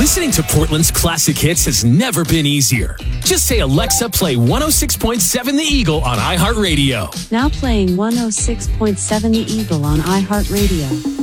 Listening to Portland's classic hits has never been easier. Just say, Alexa, play 106.7 The Eagle on iHeartRadio. Now playing 106.7 The Eagle on iHeartRadio.